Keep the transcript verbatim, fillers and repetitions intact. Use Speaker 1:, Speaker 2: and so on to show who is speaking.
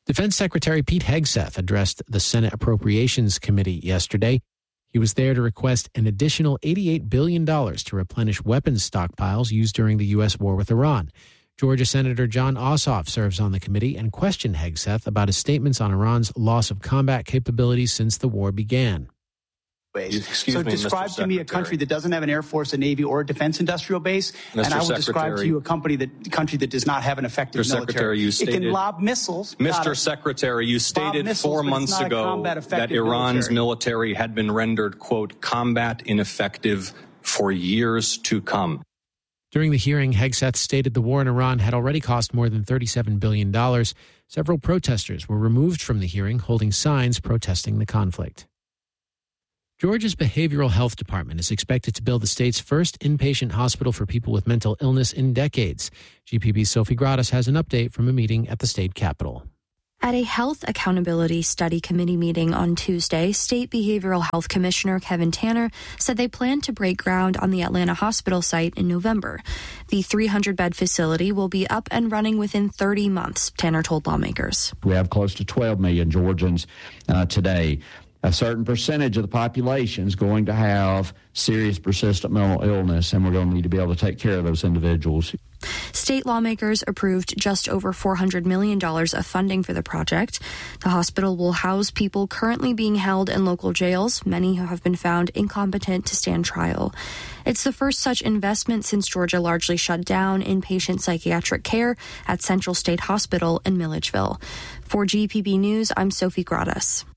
Speaker 1: Defense Secretary Pete Hegseth addressed the Senate Appropriations Committee yesterday. He was there to request an additional eighty-eight billion dollars to replenish weapons stockpiles used during the U S war with Iran. Georgia Senator Jon Ossoff serves on the committee and questioned Hegseth about his statements on Iran's loss of combat capabilities since the war began.
Speaker 2: Excuse
Speaker 3: so
Speaker 2: me,
Speaker 3: describe
Speaker 2: Mister
Speaker 3: to me a
Speaker 2: Secretary.
Speaker 3: country that doesn't have an Air Force, a Navy, or a defense industrial base,
Speaker 2: Mister
Speaker 3: and I will describe
Speaker 2: Secretary,
Speaker 3: to you a company that country that does not have an effective
Speaker 2: Mister
Speaker 3: military.
Speaker 2: Secretary, you
Speaker 3: it
Speaker 2: stated,
Speaker 3: can lob missiles.
Speaker 2: Mister Secretary, you stated
Speaker 3: missiles,
Speaker 2: four
Speaker 3: but it's
Speaker 2: months
Speaker 3: not a
Speaker 2: ago
Speaker 3: combat-effective
Speaker 2: that Iran's
Speaker 3: military.
Speaker 2: military had been rendered, quote, combat ineffective for years to come.
Speaker 1: During the hearing, Hegseth stated the war in Iran had already cost more than thirty-seven billion dollars. Several protesters were removed from the hearing, holding signs protesting the conflict. Georgia's Behavioral Health Department is expected to build the state's first inpatient hospital for people with mental illness in decades. G P B's Sophie Gradas has an update from a meeting at the state capitol.
Speaker 4: At a Health Accountability Study Committee meeting on Tuesday, State Behavioral Health Commissioner Kevin Tanner said they plan to break ground on the Atlanta hospital site in November. The three hundred bed facility will be up and running within thirty months, Tanner told lawmakers.
Speaker 5: We have close to twelve million Georgians uh, today. A certain percentage of the population is going to have serious persistent mental illness, and we're going to need to be able to take care of those individuals.
Speaker 4: State lawmakers approved just over four hundred million dollars of funding for the project. The hospital will house people currently being held in local jails, many who have been found incompetent to stand trial. It's the first such investment since Georgia largely shut down inpatient psychiatric care at Central State Hospital in Milledgeville. For G P B News, I'm Sophie Gradas.